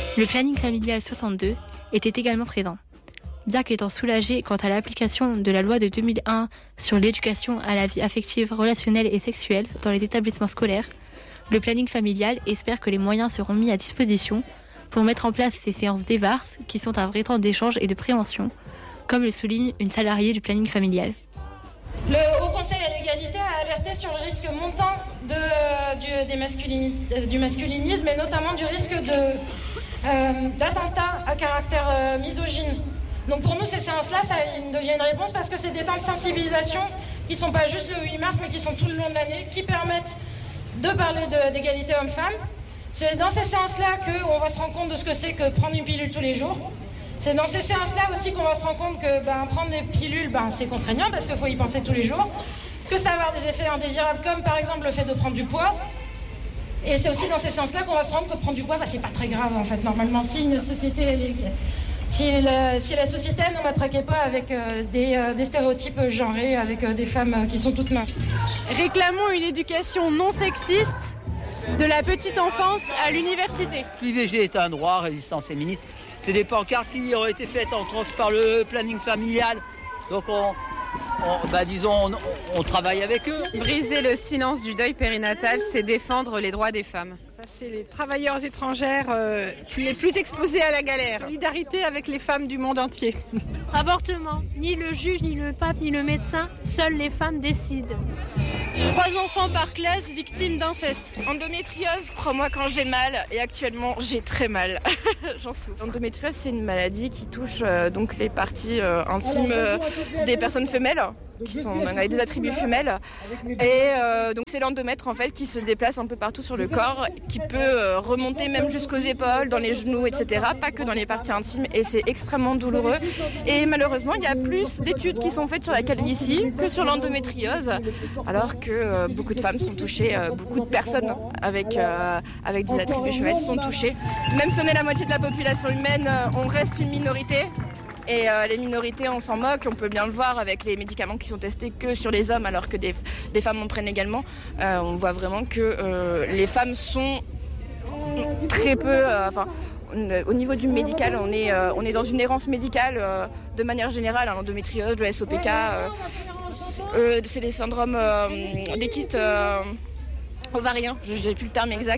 Le planning familial 62 était également présent. Bien qu'étant soulagé quant à l'application de la loi de 2001 sur l'éducation à la vie affective, relationnelle et sexuelle dans les établissements scolaires, le planning familial espère que les moyens seront mis à disposition pour mettre en place ces séances d'EVARS qui sont un vrai temps d'échange et de prévention, comme le souligne une salariée du planning familial. Le Haut Conseil à l'égalité a alerté sur le risque montant du masculinisme et notamment du risque d'attentat à caractère misogyne. Donc pour nous, ces séances-là, ça devient une réponse parce que c'est des temps de sensibilisation qui ne sont pas juste le 8 mars, mais qui sont tout le long de l'année, qui permettent de parler d'égalité homme-femme. C'est dans ces séances-là qu'on va se rendre compte de ce que c'est que prendre une pilule tous les jours. C'est dans ces séances-là aussi qu'on va se rendre compte que prendre des pilules, c'est contraignant parce qu'il faut y penser tous les jours. Que ça va avoir des effets indésirables comme par exemple le fait de prendre du poids. Et c'est aussi dans ces séances-là qu'on va se rendre compte que prendre du poids, c'est pas très grave en fait. Normalement, si une société... Si la société ne matraquait pas avec des stéréotypes genrés, avec des femmes qui sont toutes minces. Réclamons une éducation non sexiste de la petite enfance à l'université. L'IVG est un droit, résistance féministe. C'est des pancartes qui ont été faites entre autres par le planning familial. Donc on travaille avec eux. Briser le silence du deuil périnatal, c'est défendre les droits des femmes. Ça, c'est les travailleurs étrangères les plus exposés à la galère. Solidarité avec les femmes du monde entier. Avortement. Ni le juge, ni le pape, ni le médecin, seules les femmes décident. 3 enfants par classe victimes d'inceste. Endométriose, crois-moi quand j'ai mal, et actuellement j'ai très mal. J'en souffre. L'endométriose, c'est une maladie qui touche donc les parties intimes des personnes femelles, qui sont avec des attributs femelles. Et donc c'est l'endomètre en fait qui se déplace un peu partout sur le corps, qui peut remonter même jusqu'aux épaules, dans les genoux, etc. Pas que dans les parties intimes, et c'est extrêmement douloureux. Et malheureusement, il y a plus d'études qui sont faites sur la calvitie que sur l'endométriose, alors que beaucoup de femmes sont touchées, beaucoup de personnes avec des attributs femelles sont touchées. Même si on est la moitié de la population humaine, on reste une minorité. Et les minorités, on s'en moque, on peut bien le voir avec les médicaments qui sont testés que sur les hommes alors que des femmes en prennent également. On voit vraiment que les femmes sont très peu... au niveau du médical, on est dans une errance médicale de manière générale. L'endométriose, le SOPK, c'est les syndromes des kystes ovariens, je n'ai plus le terme exact.